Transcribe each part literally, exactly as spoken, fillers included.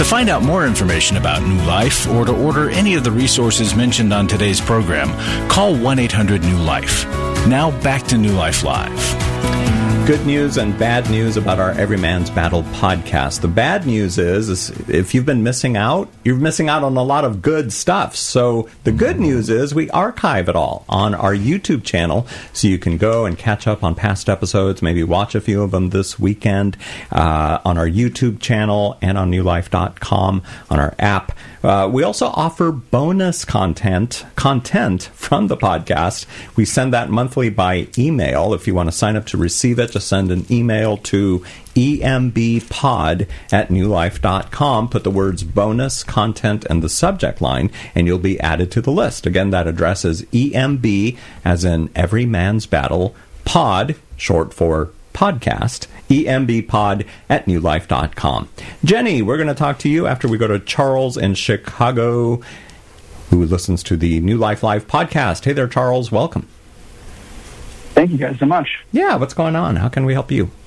find out more information about New Life or to order any of the resources mentioned on today's program, call one eight hundred new life. Now back to New Life Live. Good news and bad news about our Every Man's Battle podcast. The bad news is, is if you've been missing out, you're missing out on a lot of good stuff. So the good news is we archive it all on our YouTube channel, so you can go and catch up on past episodes, maybe watch a few of them this weekend uh, on our YouTube channel and on new life dot com on our app. Uh, we also offer bonus content content from the podcast. We send that monthly by email. If you want to sign up to receive it, just send an email to embpod at new life dot com. Put the words bonus content and the subject line, and you'll be added to the list. Again, that address is E M B, as in Every Man's Battle, pod, short for podcast, embpod at new life dot com. Jenny, we're going to talk to you after we go to Charles in Chicago, who listens to the New Life Live podcast. Hey there, Charles. Welcome. Thank you guys so much. Yeah, what's going on? How can we help you?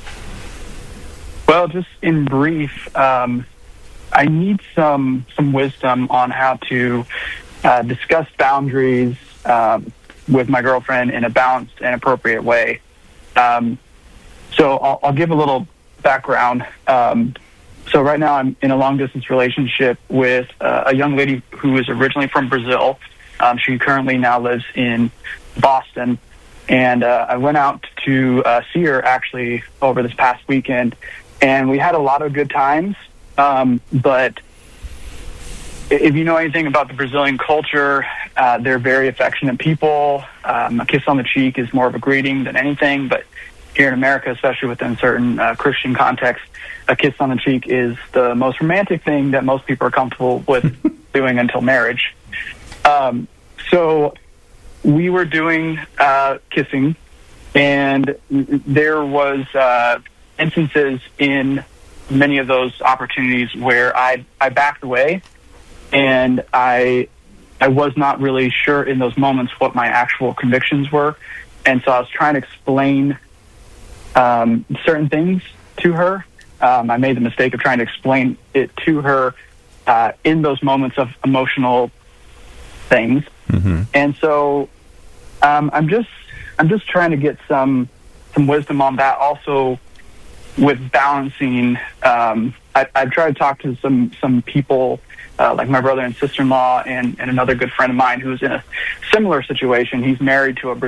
Well, just in brief, um, I need some some wisdom on how to uh, discuss boundaries um, with my girlfriend in a balanced and appropriate way. Um, so I'll, I'll give a little background. Um, so right now I'm in a long-distance relationship with uh, a young lady who is originally from Brazil. Um, she currently now lives in Boston. And uh, I went out to uh, see her, actually, over this past weekend. And we had a lot of good times. Um, but if you know anything about the Brazilian culture, uh, they're very affectionate people. Um, a kiss on the cheek is more of a greeting than anything. But here in America, especially within certain uh, Christian contexts, a kiss on the cheek is the most romantic thing that most people are comfortable with doing until marriage. Um, so we were doing uh, kissing, and there was uh, instances in many of those opportunities where I I backed away, and I I was not really sure in those moments what my actual convictions were, and so I was trying to explain um, certain things to her. Um, I made the mistake of trying to explain it to her uh, in those moments of emotional things, mm-hmm. and so um, I'm just I'm just trying to get some some wisdom on that. Also, with balancing, um, I, I've tried to talk to some some people, uh, like my brother and sister-in-law, and, and another good friend of mine who's in a similar situation. He's married to a